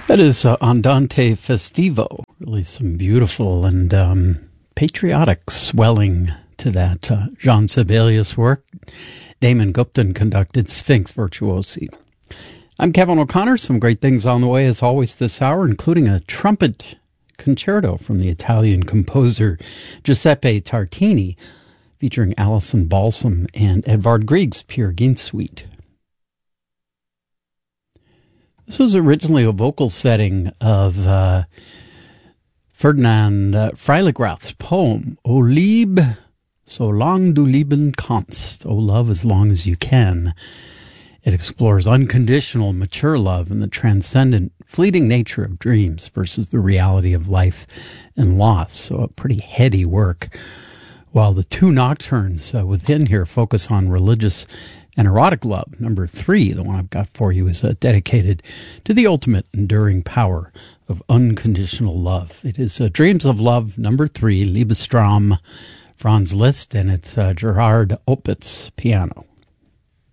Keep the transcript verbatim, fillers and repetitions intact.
That is uh, Andante Festivo. Really some beautiful and um, patriotic swelling to that uh, Jean Sibelius work. Damon Gupton conducted Sphinx Virtuosi. I'm Kevin O'Connor. Some great things on the way as always this hour, including a trumpet concerto from the Italian composer Giuseppe Tartini, featuring Alison Balsam and Edvard Grieg's Peer Gynt Suite. This was originally a vocal setting of uh, Ferdinand uh, Freiligrath's poem, O Lieb, so lang du lieben kannst, O love as long as you can. It explores unconditional, mature love and the transcendent, fleeting nature of dreams versus the reality of life and loss. So a pretty heady work. While the two nocturnes uh, within here focus on religious and erotic love. Number three, the one I've got for you, is uh, dedicated to the ultimate enduring power of unconditional love. It is uh, Dreams of Love, number three, Liebestraum, Franz Liszt, and it's uh, Gerhard Opitz piano.